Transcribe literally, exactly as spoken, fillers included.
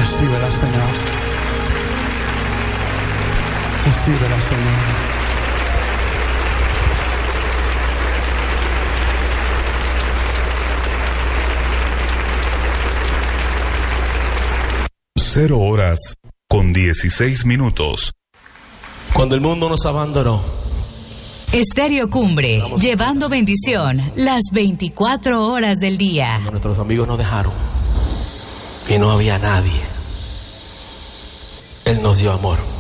Recíbela, Señor. Recíbela, Señor. Cero horas con dieciséis minutos. Cuando el mundo nos abandonó. Estéreo Cumbre, llevando bendición las veinticuatro horas del día. Cuando nuestros amigos nos dejaron y no había nadie, Él nos dio amor.